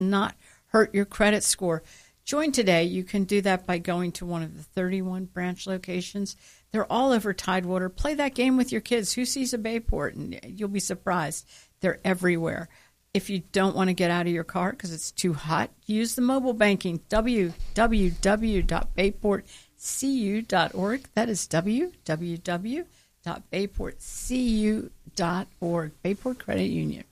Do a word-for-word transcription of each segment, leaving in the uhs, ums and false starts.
not hurt your credit score. Join today. You can do that by going to one of the thirty-one branch locations. They're all over Tidewater. Play that game with your kids. Who sees a Bayport? And you'll be surprised. They're everywhere. If you don't want to get out of your car because it's too hot, use the mobile banking, w w w dot bayport c u dot org. That is w w w dot bayport c u dot org. Bayport Credit Union.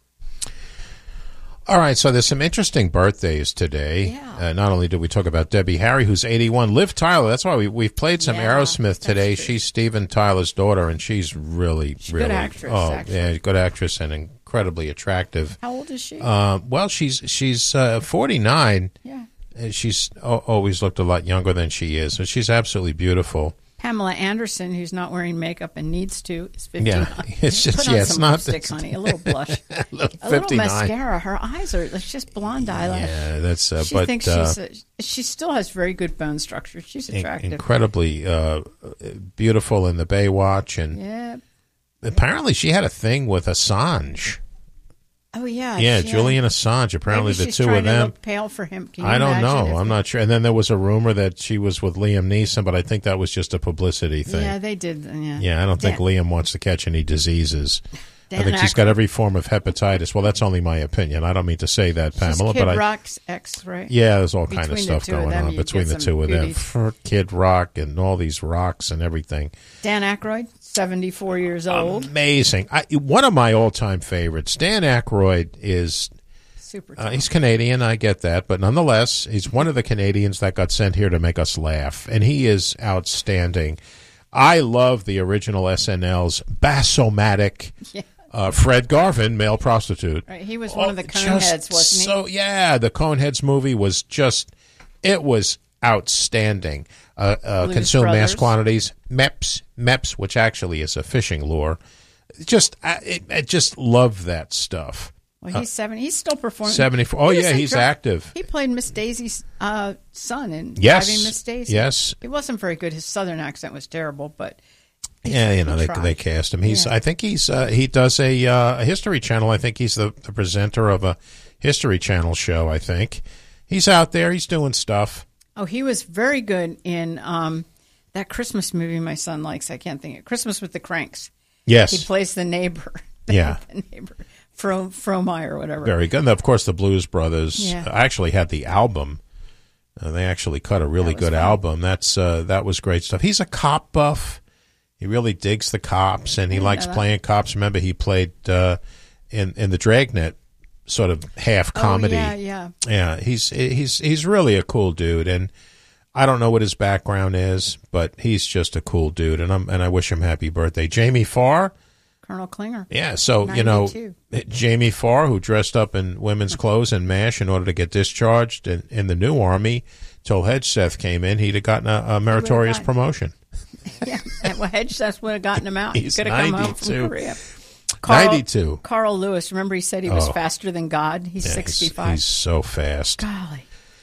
All right, so there's some interesting birthdays today. Yeah. Uh, not only did we talk about Debbie Harry, who's eighty-one, Liv Tyler. That's why we, we've played some Yeah, Aerosmith today. true. She's Steven Tyler's daughter, and she's really, She's a really, good actress, oh, actually. yeah, good actress and incredibly attractive. How old is she? Uh, well, she's she's uh, forty-nine. yeah. Uh, She's o- always looked a lot younger than she is, so she's absolutely beautiful. Pamela Anderson, who's not wearing makeup and needs to, is fifty-nine. Yeah, it's just Put on yeah, it's some not lipstick, honey. A little blush. a little A little fifty-nine. mascara. Her eyes are it's just blonde eyelash. Yeah, that's uh, She but thinks uh, she's a, she still has very good bone structure. She's in- attractive. incredibly uh, beautiful in the Baywatch, and Yeah. apparently she had a thing with Assange. Oh yeah. Yeah, she- Julian Assange. Apparently, Maybe the she's two trying of to them. look pale for him. Can you I don't imagine know. if- I'm not sure. And then there was a rumor that she was with Liam Neeson, but I think that was just a publicity thing. Yeah, they did. Yeah. Yeah, I don't think Dan- Liam wants to catch any diseases. Dan I think she's Aykroyd. got every form of hepatitis. Well, that's only my opinion. I don't mean to say that, She's Pamela, Kid but I. Rock's ex, right? Yeah, there's all kind of Between the stuff two of going them, on you between get the some two of them. goodies. For Kid Rock and all these rocks and everything. Dan Aykroyd, seventy-four years old. Amazing. I, one of my all-time favorites. Dan Aykroyd is. Super. Uh, he's Canadian, I get that, but nonetheless, he's one of the Canadians that got sent here to make us laugh, and he is outstanding. I love the original S N L's Bassomatic Yeah. uh, Fred Garvin, male prostitute. Right, he was one of the just Coneheads, wasn't he? So yeah, the Coneheads movie was just, it was outstanding. Uh, uh, Blues consumed mass Brothers. quantities, M E P S, M E P S, which actually is a fishing lure. Just, I, it, I just love that stuff. Well, he's seven. He's still performing. seventy-four. Oh, He was yeah, in he's Dri- active. He played Miss Daisy's uh, son in Yes. Driving Miss Daisy. Yes. He wasn't very good. His southern accent was terrible, but Yeah, you know, he they tried. they cast him. He's Yeah. I think he's uh, he does a uh, a History Channel. I think he's the, the presenter of a History Channel show, I think. He's out there, he's doing stuff. Oh, he was very good in um, that Christmas movie my son likes. I can't think of it. Christmas with the Cranks. Yes. He plays the neighbor. Yeah. the neighbor. Fro, Fromy or whatever. Very good. And of course, the Blues Brothers Yeah. uh, actually had the album. Uh, they actually cut a really That was good fun. album. That's uh, that was great stuff. He's a cop buff. He really digs the cops, and he didn't likes know that. playing cops. Remember, he played uh, in in the Dragnet, sort of half comedy. Oh, yeah, yeah. Yeah, he's he's he's really a cool dude, and I don't know what his background is, but he's just a cool dude, and I'm and I wish him happy birthday, Jamie Farr. Colonel Klinger. Yeah, so you know, ninety-two. Jamie Farr, who dressed up in women's clothes and MASH in order to get discharged in, in the new army, till Hedgeseth came in, he'd have gotten a, a meritorious gotten- promotion. Yeah, and, well, Hedgeseth would have gotten him out. He He's could have come home from ninety-two. Korea. ninety-two. Carl Lewis. Remember, he said he was Oh. faster than God. He's Yeah, he's- sixty-five. He's, so fast. Golly.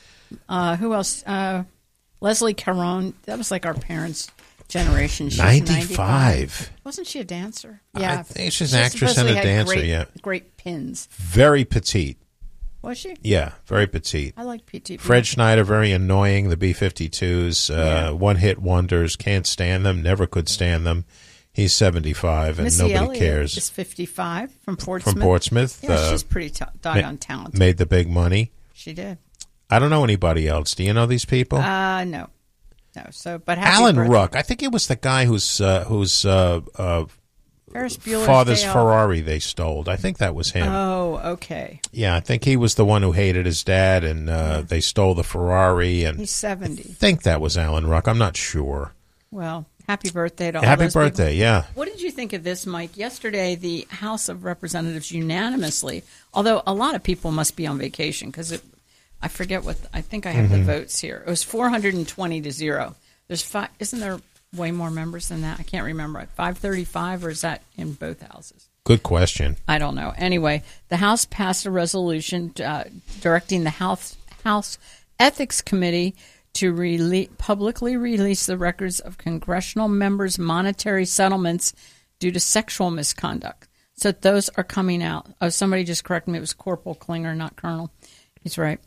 Uh, who else? Uh, Leslie Caron. That was like our parents' generation. She's ninety-five. Wasn't she a dancer? I Yeah. think she's She an actress and supposedly a had dancer, Great, yeah. Great pins. Very petite. Was she? Yeah, very petite. I like P T. Fred Schneider, very annoying. The B fifty-twos, uh, Yeah. one-hit wonders. Can't stand them. Never could stand them. He's seventy-five, and Missy nobody Elliott cares. is fifty-five from Portsmouth. From Portsmouth. Yeah, uh, she's pretty t- doggone talented. Made the big money. She did. I don't know anybody else. Do you know these people? Uh, no. No. So, but happy Alan birthday. Ruck. I think it was the guy whose uh, whose uh, uh, Ferris Bueller's father's Day Off. Ferrari they stole. I think that was him. Oh, okay. Yeah, I think he was the one who hated his dad, and uh, they stole the Ferrari. And He's I seventy. think that was Alan Ruck. I'm not sure. Well, happy birthday to all Happy those birthday, people. yeah. What did you think of this, Mike? Yesterday, the House of Representatives unanimously, although a lot of people must be on vacation because I forget what, I think I have Mm-hmm. the votes here. It was four hundred twenty to zero. There's five, isn't there way more members than that? I can't remember. five thirty-five, or is that in both houses? Good question. I don't know. Anyway, the House passed a resolution uh, directing the House, House Ethics Committee to rele- publicly release the records of congressional members' monetary settlements due to sexual misconduct. So those are coming out. Oh, somebody just corrected me. It was Corporal Klinger, not Colonel. He's right.